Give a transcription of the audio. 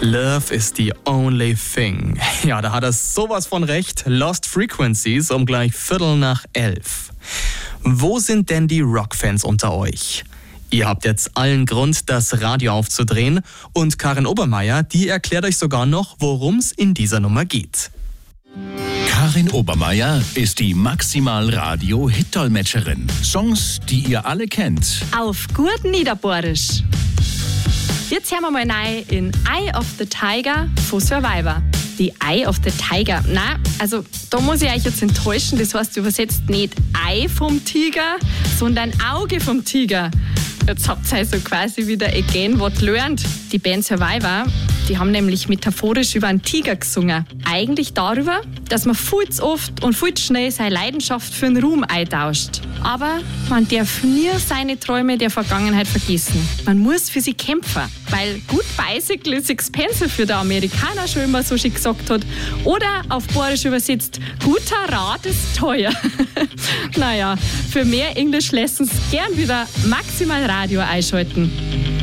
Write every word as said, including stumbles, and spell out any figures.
Love is the only thing. Ja, da hat er sowas von recht. Lost Frequencies um gleich Viertel nach elf. Wo sind denn die Rockfans unter euch? Ihr habt jetzt allen Grund, das Radio aufzudrehen. Und Karin Obermeier, die erklärt euch sogar noch, worum es in dieser Nummer geht. Karin Obermeier ist die Maximal-Radio-Hit-Dolmetscherin. Songs, die ihr alle kennt. Auf gut Niederbohrisch. Jetzt hören wir mal rein in Eye of the Tiger von Survivor. Die Eye of the Tiger. Nein, also da muss ich euch jetzt enttäuschen. Das heißt übersetzt nicht Ei vom Tiger, sondern Auge vom Tiger. Jetzt habt ihr also quasi wieder again what learned. Die Band Survivor, die haben nämlich metaphorisch über einen Tiger gesungen. Eigentlich darüber, dass man viel zu oft und viel zu schnell seine Leidenschaft für einen Ruhm eintauscht. Aber man darf nie seine Träume der Vergangenheit vergessen. Man muss für sie kämpfen. Weil good bicycle is expensive, für der Amerikaner schon immer so schön gesagt hat. Oder auf Bayerisch übersetzt, guter Rat ist teuer. Naja, für mehr Englisch Lessons gern wieder Maximal Radio einschalten.